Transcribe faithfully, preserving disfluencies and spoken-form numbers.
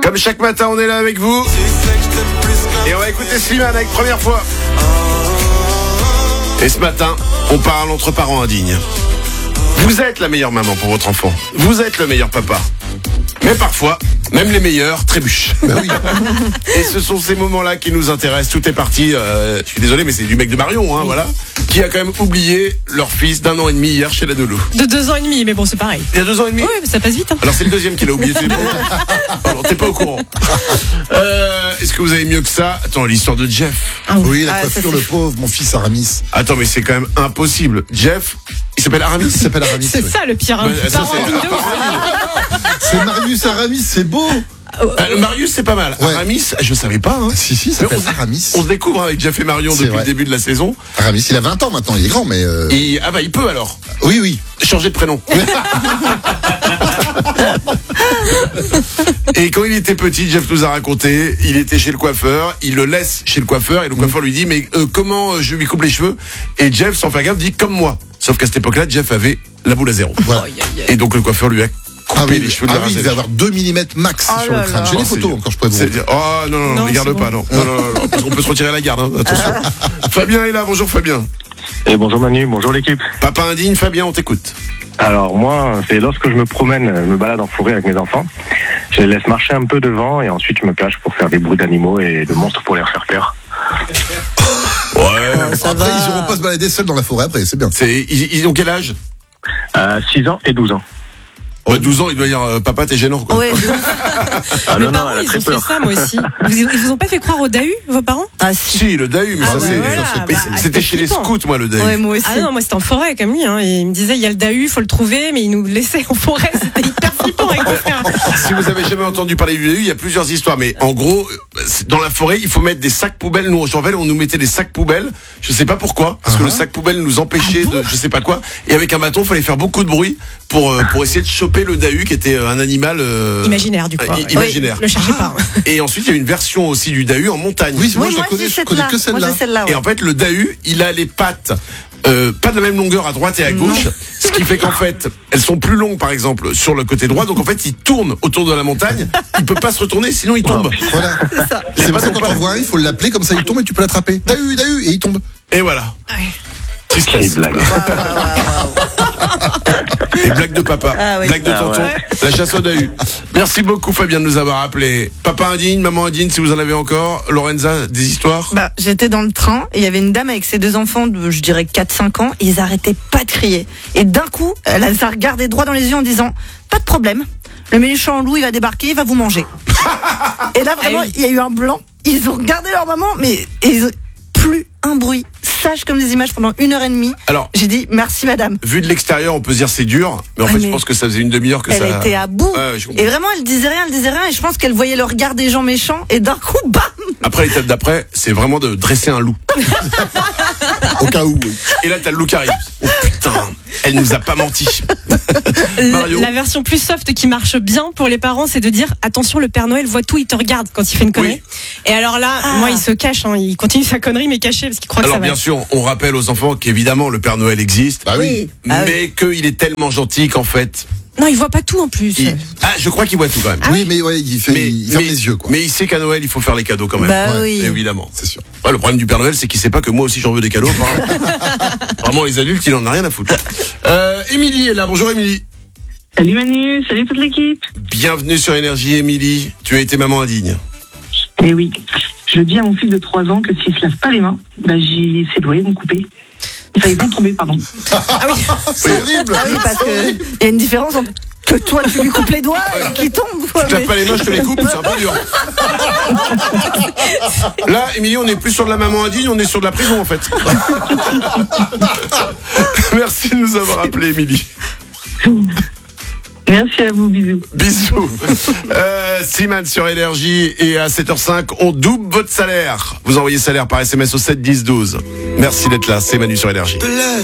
Comme chaque matin, on est là avec vous. Et on va écouter Slimane avec Première fois. Et ce matin, on parle entre parents indignes. Vous êtes la meilleure maman pour votre enfant. Vous êtes le meilleur papa. Mais parfois, même les meilleurs trébuchent. Bah oui. Et ce sont ces moments-là qui nous intéressent. Tout est parti, euh, je suis désolé, mais c'est du mec de Marion, hein, voilà, qui a quand même oublié leur fils d'un an et demi hier chez la Doulou. De deux ans et demi, mais bon, c'est pareil. Il y a deux ans et demi. Oui, mais ça passe vite. Hein. Alors c'est le deuxième qui l'a oublié. Alors t'es pas au courant. Euh, est-ce que vous avez mieux que ça? Attends, l'histoire de Jeff. Ah oui, oui la ah, coiffure, le pauvre, mon fils Aramis. Attends, mais c'est quand même impossible. Jeff, il s'appelle Aramis. Il s'appelle Aramis. C'est oui. ça le pire. Hein. Bah, ça, Parents c'est- dignes de ouf. C'est Marius Aramis, c'est beau. Euh, Marius, c'est pas mal. Ouais. Aramis, je savais pas. Hein. Si, si, ça Mais s'appelle on- Aramis. On se découvre avec Jeff et Marion C'est depuis vrai. le début de la saison. Aramis, il a vingt ans maintenant, il est grand, mais... Euh... Et, ah bah il peut alors Oui, oui. changer de prénom. Et quand il était petit, Jeff nous a raconté, il était chez le coiffeur, il le laisse chez le coiffeur et le coiffeur lui dit mais euh, comment euh, je lui coupe les cheveux? Et Jeff, sans faire gaffe, dit comme moi. Sauf qu'à cette époque-là, Jeff avait la boule à zéro. Voilà. Et donc le coiffeur lui a coupé Ah oui, les cheveux de ah la oui, il rasée. devait avoir deux millimètres max Oh sur le là crâne. là. J'ai Oh, les c'est photos dur. encore, je pourrais vous C'est- montrer. Oh non, non, non, Non, les garde c'est pas, bon. non. Non, non, non, non, parce qu'on peut se retirer la garde, hein, attention. Fabien est là, bonjour Fabien. Et bonjour Manu, bonjour l'équipe. Papa indigne, Fabien, on t'écoute. Alors moi, c'est lorsque je me promène, je me balade en forêt avec mes enfants, je les laisse marcher un peu devant et ensuite je me cache pour faire des bruits d'animaux et de monstres pour les faire peur. Ouais. Ça Après, va. ils iront pas se balader seuls dans la forêt après, c'est bien. C'est, ils, ils ont quel âge? Euh, six ans et douze ans. Ouais, douze ans, il doit dire euh, papa, t'es gênant, quoi. Ouais. Ah Mes non, non, parents, elle a ils très ont fait peur. ça, moi aussi. Vous, ils vous ont pas fait croire au Dahu, vos parents? Ah si. Si, le Dahu, mais Ah ça bah c'est. voilà, ça, c'est- mais bah, c'était c'était chez les flippant. scouts, moi, le Dahu. Ouais, moi aussi. Ah non, moi c'était en forêt comme lui. Hein. Et il me disait, il y a le Dahu, faut le trouver, mais il nous laissait en forêt. C'était hyper flippant avec mon frère. Si vous avez jamais entendu parler du Dahu, il y a plusieurs histoires. Mais en gros, euh, c'est- dans la forêt, il faut mettre des sacs poubelles. Nous, en Jean-Vel, on nous mettait des sacs poubelles. Je sais pas pourquoi, parce que le sac poubelle nous empêchait de, je sais pas quoi. Et avec un bâton, il fallait faire beaucoup de bruit pour euh, pour essayer de choper le Dahu, qui était un animal euh, Imaginaire, du coup. euh, i- imaginaire. Le cherchez pas. Et ensuite, il y a une version aussi du Dahu en montagne. Oui, moi Oui, je moi la connais, j'ai je connais celle-là. que Moi celle-là. j'ai celle-là. Et ouais. en fait, le Dahu, il a les pattes euh, pas de la même longueur à droite et à gauche, ce qui fait qu'en fait, elles sont plus longues, par exemple, sur le côté droit. Donc en fait, il tourne autour de la montagne. Il peut pas se retourner, sinon il tombe. Voilà. C'est ça. C'est pour ça pas que quand ton on voit un, il faut l'appeler, comme ça il tombe et tu peux l'attraper. Dahu, Dahu, et il tombe. Et voilà. Quelle Tristesse. blague. Et blague de papa, Ah oui. blague de Ah tonton, ouais. la chasse au Dahu. Merci beaucoup Fabien de nous avoir appelé. Papa indigne, maman indigne, si vous en avez encore. Lorenza, des histoires? Bah, j'étais dans le train et il y avait une dame avec ses deux enfants de, je dirais, quatre cinq ans. Et ils arrêtaient pas de crier. Et d'un coup, elle a regardé droit dans les yeux en disant, pas de problème. Le méchant loup, il va débarquer, il va vous manger. Et là, vraiment, il y a eu un blanc. Ils ont regardé leur maman, mais ils ont plus un bruit. Sage comme des images pendant une heure et demie. Alors, J'ai dit, merci madame. vu de l'extérieur, on peut se dire c'est dur, mais en Ouais, fait, je mais pense que ça faisait une demi-heure que Elle ça. était à bout. Ouais, je comprends. Et vraiment, elle disait rien, elle disait rien. Et je pense qu'elle voyait le regard des gens méchants. Et d'un coup, bam! Après, l'étape d'après, c'est vraiment de dresser un loup. Au cas où. oui. Et là, t'as le loup qui arrive. Oh putain, elle nous a pas menti. Mario. La, la version plus soft qui marche bien pour les parents, c'est de dire attention, le Père Noël voit tout, il te regarde quand il fait une connerie. Et alors là, Ah. moi, il se cache, hein, il continue sa connerie, mais caché parce qu'il croit Alors que ça bien va. sûr, on rappelle aux enfants qu'évidemment le Père Noël existe, Bah oui. Ah oui. mais qu'il est tellement gentil qu'en fait, Non, il voit pas tout en plus. il... ah, je crois qu'il voit tout quand même. Oui, mais ouais, il, fait, il ferme les yeux, quoi. mais il sait qu'à Noël il faut faire les cadeaux quand même. Bah Ouais, oui. Évidemment. C'est sûr. Ouais, le problème du Père Noël, c'est qu'il sait pas que moi aussi j'en veux des cadeaux. Vraiment, Vraiment, les adultes, il en a rien à foutre. Euh, Émilie est là. Bonjour Émilie. Salut Manu, salut toute l'équipe. Bienvenue sur Énergie, Émilie. Tu as été maman indigne. Eh oui, je dis à mon fils de trois ans que s'il se lave pas les mains, bah j'ai ses doigts vont couper. Enfin, ils vont tomber, pardon. C'est horrible. Ah oui, parce que il y a une différence entre que toi tu lui coupes les doigts et qu'il tombe. quoi, Tu mais- lèves pas les mains, je te les coupe, c'est un peu dur. Là, Émilie, on n'est plus sur de la maman indigne, on est sur de la prison en fait. Merci de nous avoir appelé, Émilie. Merci à vous, bisous. Bisous. Euh, Slimane sur Énergie et à sept heures cinq, on double votre salaire. Vous envoyez salaire par S M S au sept dix douze. Merci d'être là, c'est Manu sur Énergie.